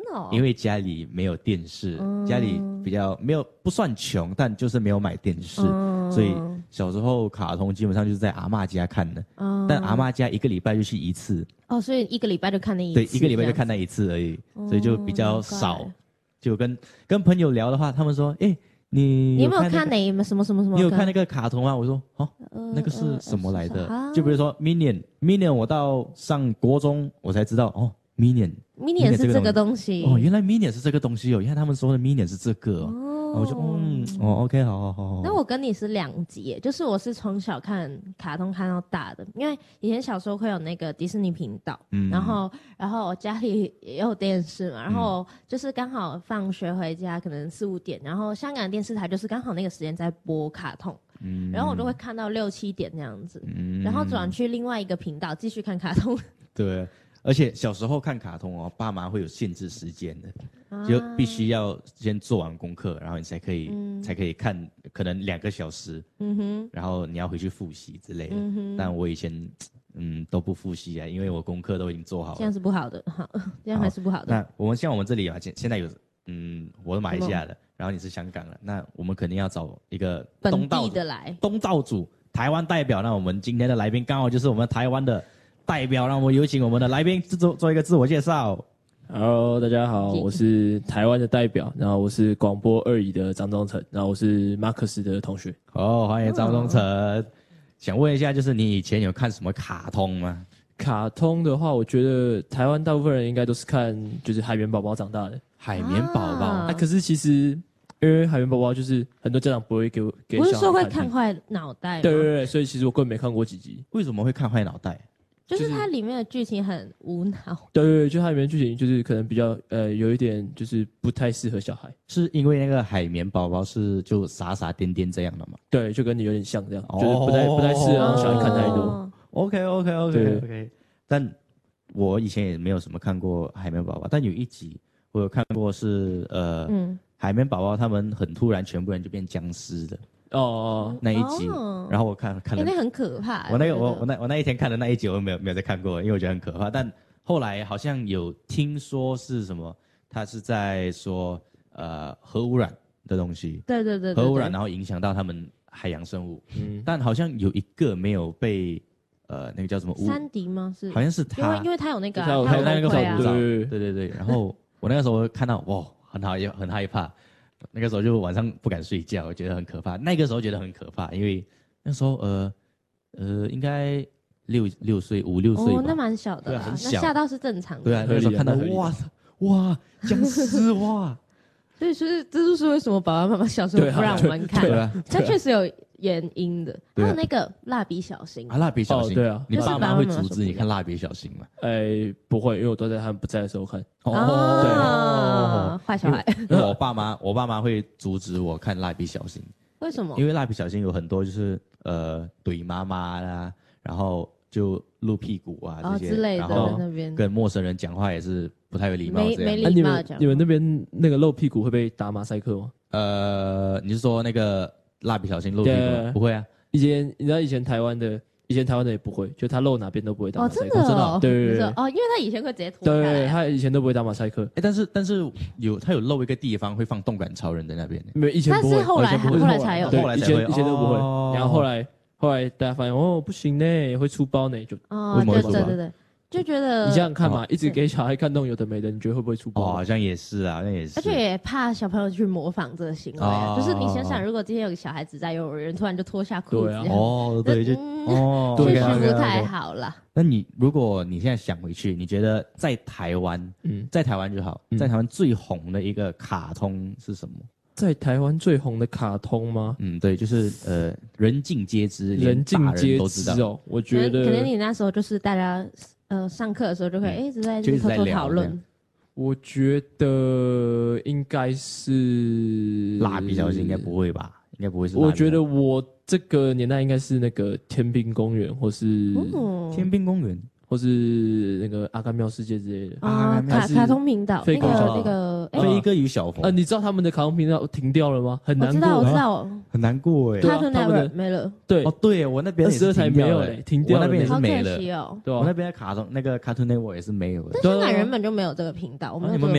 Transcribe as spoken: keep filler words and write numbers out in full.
哦， 因为家里没有电视，嗯、家里比较没有不算穷，但就是没有买电视，嗯、所以小时候卡通基本上就是在阿嬷家看的。嗯、但阿嬷家一个礼拜就去一次。 哦，所以一个礼拜就看那一次。 对，一个礼拜就看那一次而已，所以就比较少。就跟跟朋友聊的话，他们说：“哎、欸，你你有没有看哪什么什么什么？ 你有看那个卡通吗？”我说：“哦，呃、那个是什么来的？”呃、就比如说 Minion，Minion， 我到上国中我才知道哦 ，Minion，Minion 是这个东西。 哦，原来 Minion 是这个东西哦，原来他们说的 Minion 是这个哦。哦我就嗯哦 ，OK， 好好好好。 那我跟你是两极，就是我是从小看卡通看到大的，因为以前小时候会有那个迪士尼频道，嗯，然后然后我家里也有电视嘛，然后就是刚好放学回家可能四五点，然后香港电视台就是刚好那个时间在播卡通，嗯，然后我就会看到六七点那样子，嗯，然后转去另外一个频道继续看卡通。 对。而且小时候看卡通哦，爸妈会有限制时间的，啊、就必须要先做完功课，然后你才可以、嗯、才可以看，可能两个小时，嗯哼，然后你要回去复习之类的。嗯哼，但我以前嗯都不复习啊，因为我功课都已经做好了。 这样是不好的，好，这样还是不好的。 那我们像我们这里啊，现现在有嗯，我是马来西亚的，然后你是香港的，那我们肯定要找一个东道本地的来东道主台湾代表。那我们今天的来宾刚好就是我们台湾的代表，让我们有请我们的来宾做做一个自我介绍。 Hello， 大家好，我是台湾的代表，然后我是广播二乙的张忠诚，然后我是马克思的同学。 哦，欢迎张忠诚。哦、想问一下，就是你以前有看什么卡通吗？ 卡通的话，我觉得台湾大部分人应该都是看就是海绵宝宝长大的。 海绵宝宝， 啊，啊可是其实因为海绵宝宝就是很多家长不会给我给小孩看， 不是说会看坏脑袋吗？ 对对对，所以其实我根本没看过几集。 为什么会看坏脑袋？ 就是它里面的剧情很无脑。 对对对，就它里面的剧情就是可能比较呃有一点就是不太适合小孩。 是因为那个海绵宝宝是就傻傻颠颠这样的吗？ 对，就跟你有点像这样，哦、就是不太不太适合让小孩看太多。 哦、OK OK OK OK。但我以前也没有什么看过海绵宝宝，但有一集我有看过是呃，嗯、海绵宝宝他们很突然全部人就变僵尸了。哦，那一集，哦、然后我看看了， 那很可怕。 我那个我我那我那一天看的那一集，我没有没有再看过，因为我觉得很可怕。但后来好像有听说是什么，他是在说呃核污染的东西， 对对 对, 对, 对， 核污染然后影响到他们海洋生物。嗯，但好像有一个没有被呃那个叫什么山迪吗？是， 好像是他， 因为因为他有那个、啊， 他有那个口罩， 对对对对。然后我那个时候看到哇，很好也很害怕。那个时候就晚上不敢睡觉，我觉得很可怕。那个时候觉得很可怕，因为那时候呃呃应该六六岁五六岁吧， 哦，那蛮小的啦， 很小， 那吓到是正常的。 对啊，那个时候看到哇哇僵尸哇， 所以是这就是为什么爸爸妈妈小时候不让我们看， 对啊， 这确实有原因的。还有那个蜡笔小新啊，蜡笔小新， 对啊， 你爸妈会阻止你看蜡笔小新吗？ 哎，不会，因为我都在他们不在的时候看。 哦，对，坏小孩。 我爸妈，我爸妈会阻止我看蜡笔小新。 为什么？ 因为蜡笔小新有很多就是呃怼妈妈啦，然后就露屁股啊这些， 之类的， 然后跟陌生人讲话也是不太有礼貌这样。 没礼貌讲。 你们那边那个露屁股会被打马赛克吗？ 呃，你是说那个蜡笔小新露屁股吗？不会啊。 以前你知道以前台湾的，以前台湾的也不会，就他露哪边都不会打马赛克。 哦，真的哦， 对对对。 哦，因为他以前会直接脱开来。 对，他以前都不会打马赛克。 哎，但是但是有他有露一个地方会放动感超人在那边。 没有，以前不会。 但是后来后来才有。 后来以前以前都不会。然后后来后来大家发现哦不行呢，会出包呢，就哦对对对对。就觉得你想想看嘛，一直给小孩看那种有的没的，你觉得会不会出包？ 哦，好像也是啊，好像也是。 而且也怕小朋友去模仿这个行为啊，就是你想想，如果今天有个小孩子在幼儿园突然就脱下裤子， 哦，对，就哦， 确实不太好啦。 那你如果你现在想回去，你觉得在台湾，嗯，在台湾就好，在台湾最红的一个卡通是什么？ 在台湾最红的卡通吗？ 嗯，对，就是呃，人尽皆知， 人尽皆知哦。我觉得可能你那时候就是大家。呃，上课的时候就可以一直在偷偷讨论。 我觉得应该是蜡笔小新，应该不会吧？应该不会是。 我觉得我这个年代应该是那个天兵公园，或是天兵公园， 或是那个阿甘妙世界之类的啊，卡卡通频道那个那个飞哥与小佛啊，你知道他们的卡通频道停掉了吗？很难过， 我知道，我知道， 很难过哎。 Cartoon Network没了， 对哦，对我那边二十二台没有嘞，停掉了， 我那边也是没了。 好可惜哦， 对，我那边的卡通那个 Cartoon Network 也是没有的。 但香港原本就没有这个频道，我们你们